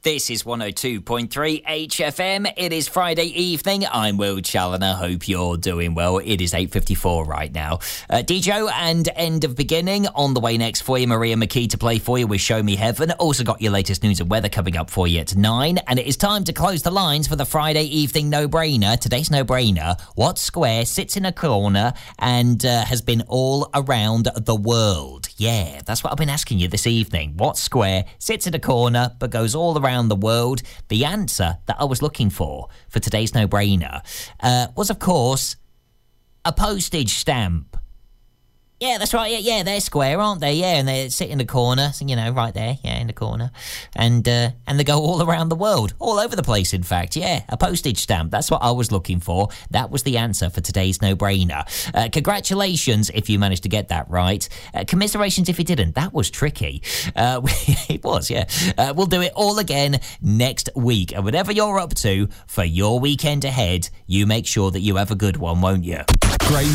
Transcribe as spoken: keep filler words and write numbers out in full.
This is one oh two point three H F M. It is Friday evening. I'm Will Challoner. Hope you're doing well. It is eight fifty-four right now. Uh, D J and End of Beginning on the way next for you. Maria McKee to play for you with Show Me Heaven. Also got your latest news and weather coming up for you at nine. And it is time to close the lines for the Friday evening no-brainer. Today's no-brainer. What square sits in a corner and uh, has been all around the world? Yeah, that's what I've been asking you this evening. What square sits in a corner but goes all around the world? The answer that I was looking for for today's no-brainer uh, was, of course, a postage stamp. Yeah, that's right. Yeah, yeah, they're square, aren't they? Yeah, and they sit in the corner, so, you know, right there, yeah, in the corner, and uh, and they go all around the world, all over the place. In fact, yeah, a postage stamp. That's what I was looking for. That was the answer for today's no-brainer. Uh, congratulations if you managed to get that right. Uh, commiserations if you didn't. That was tricky. Uh, it was, yeah. Uh, we'll do it all again next week, and whatever you're up to for your weekend ahead, you make sure that you have a good one, won't you? Great